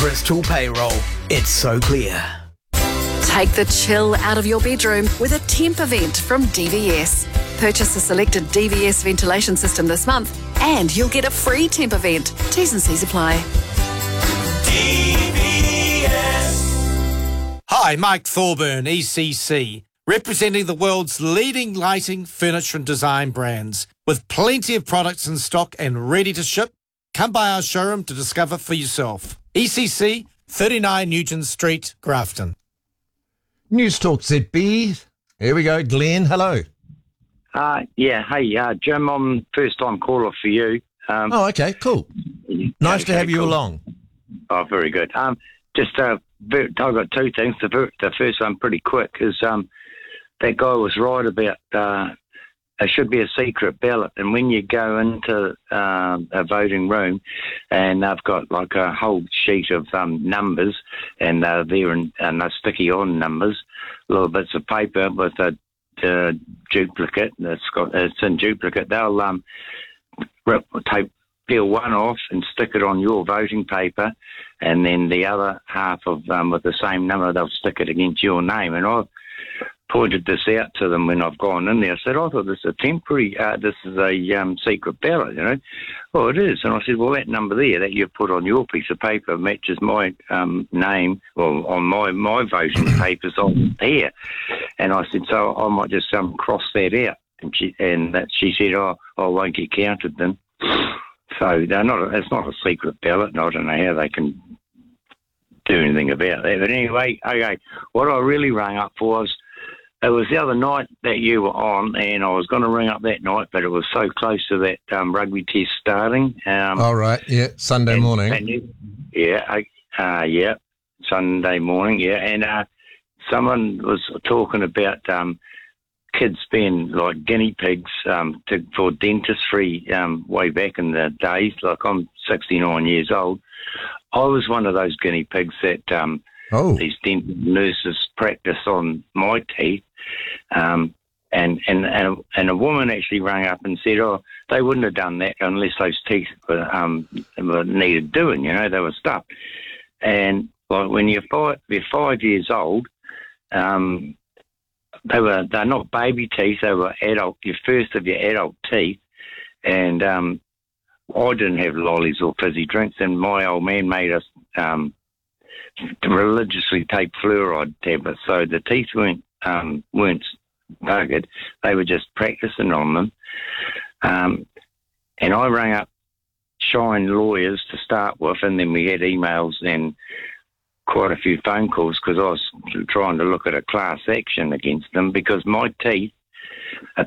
Crystal Payroll. It's so clear. Take the chill out of your bedroom with a temp event from DVS. Purchase a selected DVS ventilation system this month and you'll get a free temp event. T's and C's apply. Hi, Mike Thorburn, ECC, representing the world's leading lighting, furniture and design brands. With plenty of products in stock and ready to ship, come by our showroom to discover for yourself. ECC, 39 Nugent Street, Grafton. News Talk ZB. Here we go. Glenn, hello. Hey, Jim, I'm first-time caller for you. Okay, cool. Nice to have you along. Oh, very good. I've got two things. The first one, pretty quick, is that guy was right about it should be a secret ballot. And when you go into a voting room and they've got like a whole sheet of numbers and they're there and they're sticky on numbers, little bits of paper with a duplicate, it's in duplicate, they'll peel one off and stick it on your voting paper, and then the other half of with the same number, they'll stick it against your name. And I've pointed this out to them when I've gone in there. I said, I thought this is a temporary, this is a secret ballot, you know. Well, it is. And I said, well, that number there that you put on your piece of paper matches my name, well, on my voting papers on here. And I said, so I might just cross that out. And she said, oh, I won't get counted then. So it's not a secret ballot, and I don't know how they can do anything about that. But anyway, okay, what I really rang up for was, it was the other night that you were on, and I was going to ring up that night, but it was so close to that rugby test starting. All right, yeah, Sunday morning. Sunday morning, yeah. And someone was talking about kids being like guinea pigs for dentistry way back in the days. Like, I'm 69 years old. I was one of those guinea pigs that these dental nurses practice on my teeth. And a woman actually rang up and said, oh, they wouldn't have done that unless those teeth were needed doing, you know, they were stuffed. And like, when you're 5 years old, they're not baby teeth, they were adult, your first of your adult teeth. And I didn't have lollies or fizzy drinks, and my old man made us religiously take fluoride tablets, so the teeth weren't buggered, they were just practicing on them. And I rang up Shine Lawyers to start with, and then we had emails and quite a few phone calls because I was trying to look at a class action against them, because my teeth